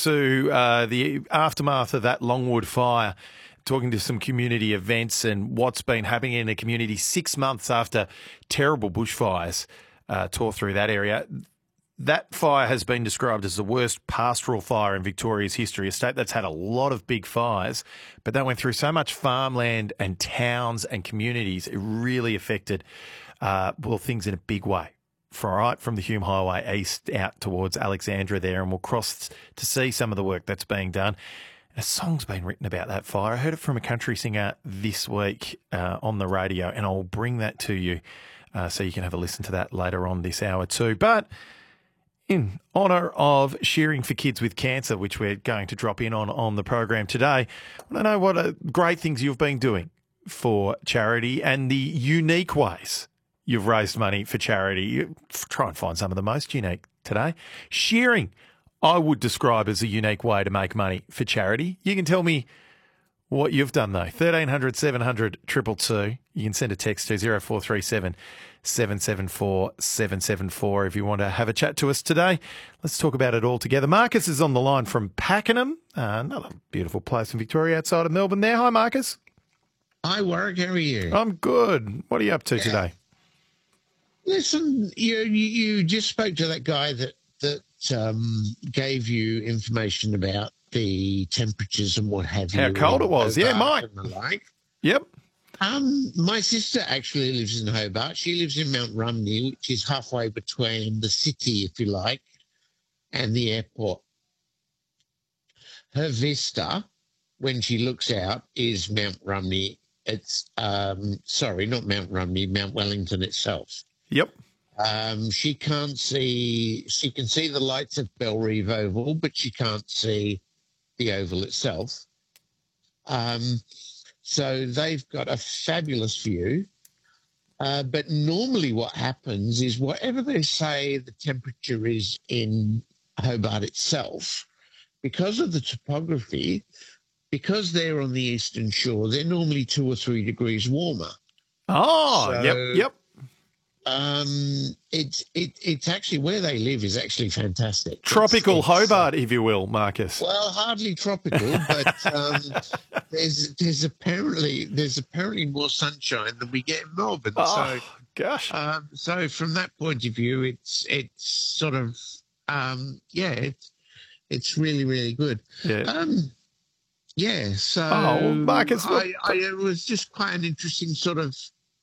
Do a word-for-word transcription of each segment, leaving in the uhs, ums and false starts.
to uh, the aftermath of that Longwood fire, talking to some community events and what's been happening in the community six months after terrible bushfires uh, tore through that area. That fire has been described as the worst pastoral fire in Victoria's history, a state that's had a lot of big fires, but that went through so much farmland and towns and communities. It really affected, uh, well, things in a big way. From, right from the Hume Highway east out towards Alexandra there, and we'll cross to see some of the work that's being done. A song's been written about that fire. I heard it from a country singer this week uh, on the radio, and I'll bring that to you uh, so you can have a listen to that later on this hour too. But in honour of Shearing for Kids with Cancer, which we're going to drop in on on the program today, I want to know what uh, great things you've been doing for charity and the unique ways you've raised money for charity. You try and find some of the most unique today. Shearing, I would describe as a unique way to make money for charity. You can tell me what you've done, though. thirteen hundred, seven hundred, two two two. You can send a text to zero four three seven, seven seven four, seven seven four if you want to have a chat to us today. Let's talk about it all together. Marcus is on the line from Pakenham, uh, another beautiful place in Victoria outside of Melbourne there. Hi, Marcus. Hi, Warwick. How are you? I'm good. What are you up to yeah. today? Listen, you, you you just spoke to that guy that, that um, gave you information about the temperatures and what have you. How cold it was. Yeah, Mike. Like. Yep. Um, my sister actually lives in Hobart. She lives in Mount Rumney, which is halfway between the city, if you like, and the airport. Her vista, when she looks out, is Mount Rumney. It's, um, sorry, not Mount Rumney, Mount Wellington itself. Yep. Um, she can't see, she can see the lights of Bellerive Oval, but she can't see the oval itself. Um, so they've got a fabulous view. Uh, but normally what happens is whatever they say the temperature is in Hobart itself, because of the topography, because they're on the eastern shore, they're normally two or three degrees warmer. Oh, so, yep, yep. Um, it's it, it's actually where they live is actually fantastic. Tropical it's, it's, Hobart, if you will, Marcus. Well, hardly tropical, but um, there's there's apparently there's apparently more sunshine than we get in Melbourne. Oh, so, gosh. Um, so from that point of view, it's it's sort of um, yeah, it's it's really really good. Yeah. Um, yeah. So, oh, well, Marcus, I, I it was just quite an interesting sort of.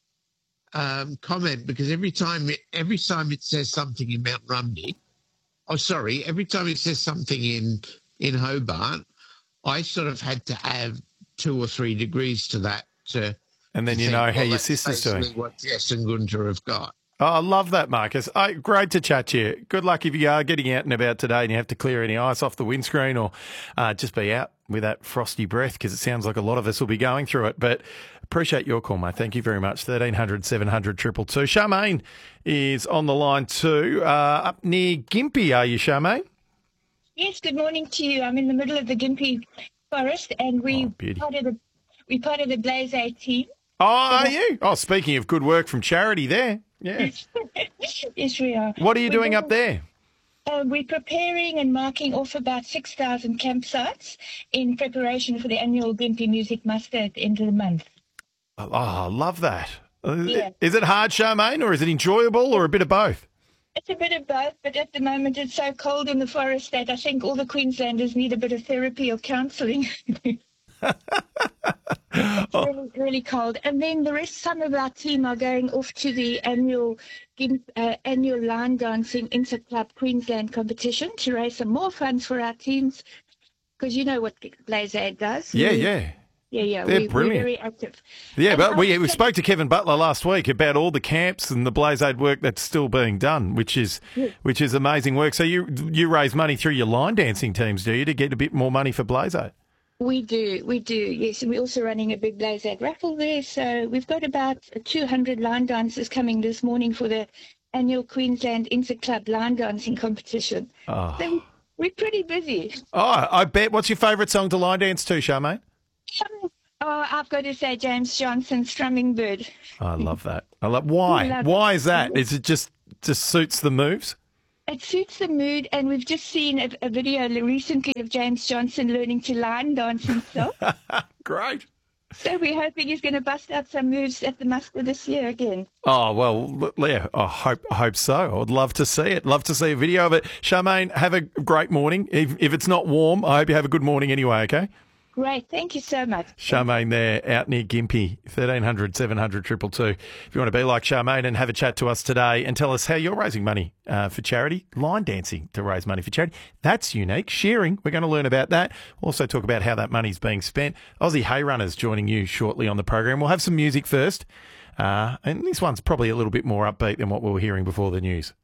Um, comment because every time it, every time it says something in Mount Rumney, oh sorry, every time it says something in in Hobart, I sort of had to add two or three degrees to that to. And then to you think, know well, how your that's sister's doing. What Jess and Gunter have got. Oh, I love that, Marcus. Oh, great to chat to you. Good luck if you are getting out and about today and you have to clear any ice off the windscreen or uh, just be out with that frosty breath because it sounds like a lot of us will be going through it. But appreciate your call, mate. Thank you very much. thirteen hundred, seven hundred, two two two. Charmaine is on the line too. Uh, up near Gympie, are you, Charmaine? Yes, good morning to you. I'm in the middle of the Gympie forest and we oh, part of the we part of the Blaze eight team. Oh, are you? Oh, speaking of good work from charity there. Yeah. Yes, we are. What are you we're doing doing, up there? Uh, we're preparing and marking off about six thousand campsites in preparation for the annual Gympie Music Muster at the end of the month. Oh, I love that. Yeah. Is it hard, Charmaine, or is it enjoyable, or a bit of both? It's a bit of both, but at the moment it's so cold in the forest that I think all the Queenslanders need a bit of therapy or counselling. It's oh. really, really cold. And then the rest, some of our team are going off to the annual uh, annual line dancing Interclub Queensland competition to raise some more funds for our teams. Because you know what Blaze Aid does. Yeah, we, yeah. Yeah, yeah. They're we, brilliant. We're very active. Yeah, and but we, we said, spoke to Kevin Butler last week about all the camps and the Blaze Aid work that's still being done, which is yeah. which is amazing work. So you you raise money through your line dancing teams, do you, to get a bit more money for Blaze Aid? We do, we do, yes. And we're also running a big Blaze Aid raffle there. So we've got about two hundred line dancers coming this morning for the annual Queensland Interclub line dancing competition. Oh. So we're pretty busy. Oh, I bet. What's your favourite song to line dance to, Charmaine? Um, oh, I've got to say James Johnson's Strumming Bird. I love that. I love. Why? Love Why it. is that? Is it just just suits the moves? it suits the mood, and we've just seen a, a video recently of James Johnson learning to line dance himself. Great. So we're hoping he's going to bust out some moves at the Muster this year again. Oh, well, yeah, I hope, I hope so. I would love to see it. Love to see a video of it. Charmaine, have a great morning. If, if it's not warm, I hope you have a good morning anyway, okay? Great. Thank you so much. Charmaine there, out near Gympie, thirteen hundred, seven hundred, two two two. If you want to be like Charmaine and have a chat to us today and tell us how you're raising money uh, for charity, line dancing to raise money for charity. That's unique. Sharing, we're going to learn about that. We'll also talk about how that money's being spent. Aussie Hay Runners joining you shortly on the program. We'll have some music first. Uh, and this one's probably a little bit more upbeat than what we were hearing before the news.